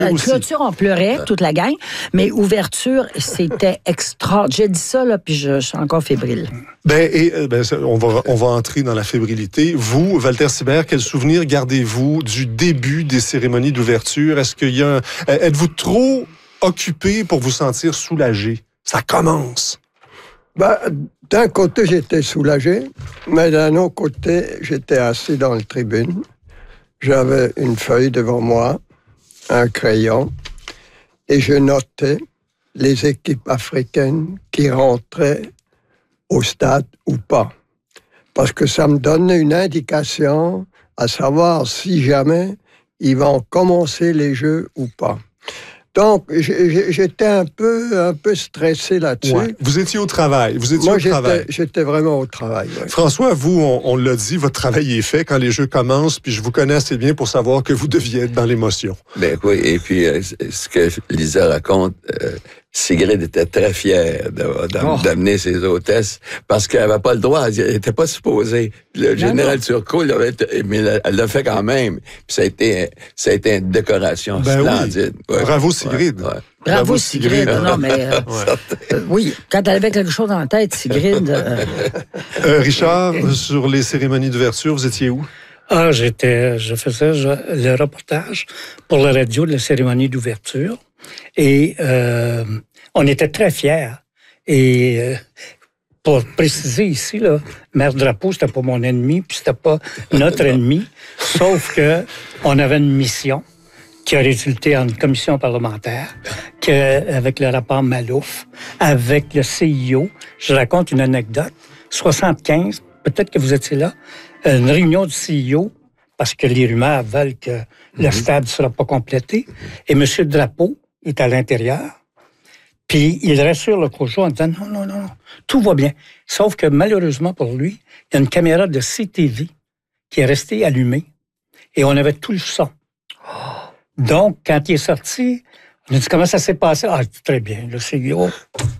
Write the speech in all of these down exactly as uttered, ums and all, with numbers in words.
Euh, clôture, on pleurait, toute la gang, mais ouverture, c'était extra. J'ai dit ça, là, puis je, je suis encore fébrile. Ben, et, ben, on, va, on va entrer dans la fébrilité. Vous, Walter Sibert, quel souvenir gardez-vous du début des cérémonies d'ouverture? Est-ce qu'il y a un... Êtes-vous trop occupé pour vous sentir soulagé? Ça commence. Ben, d'un côté, j'étais soulagé, mais d'un autre côté, j'étais assis dans la tribune. J'avais une feuille devant moi, un crayon, et je notais les équipes africaines qui rentraient au stade ou pas. Parce que ça me donnait une indication à savoir si jamais ils vont commencer les jeux ou pas. Donc, j'étais un peu, un peu stressé là-dessus. Ouais. Vous étiez au travail. Vous étiez Moi, au travail. J'étais vraiment au travail. Ouais. François, vous, on, on l'a dit, votre travail est fait quand les jeux commencent, puis je vous connais assez bien pour savoir que vous deviez être dans l'émotion. Ben oui, et puis euh, ce que Lisa raconte, euh, Sigrid était très fière d'amener oh. ses hôtesses parce qu'elle n'avait pas le droit, elle n'était pas supposée. Le non, général non. Turcot, mais elle l'a fait quand même. Puis ça a été, ça a été une décoration ben splendide. Oui. Ouais. Bravo Sigrid. Ouais. Ouais. Bravo, Bravo Sigrid. Sigrid. Non, mais euh, ouais. euh, oui, quand elle avait quelque chose en tête, Sigrid. Euh... Euh, Richard, sur les cérémonies d'ouverture, vous étiez où? Ah, j'étais, je faisais je, le reportage pour la radio de la cérémonie d'ouverture. Et euh, on était très fiers. Et euh, pour préciser ici, là, Maire Drapeau, c'était pas mon ennemi, puis c'était pas notre ennemi, sauf que on avait une mission qui a résulté en une commission parlementaire, que, avec le rapport Malouf, avec le C I O. Je raconte une anecdote. soixante-quinze, peut-être que vous étiez là, une réunion du C I O, parce que les rumeurs veulent que mm-hmm. le stade ne sera pas complété, et M. Drapeau est à l'intérieur, puis il rassure le cojo en disant non, non, non, non, tout va bien. Sauf que malheureusement pour lui, il y a une caméra de C T V qui est restée allumée et on avait tout le son. Donc, quand il est sorti, on a dit comment ça s'est passé? Ah, très bien, le C I O.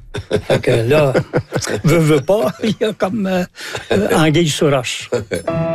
Fait que là, veut, veut pas, il y a comme euh, anguille sur roche.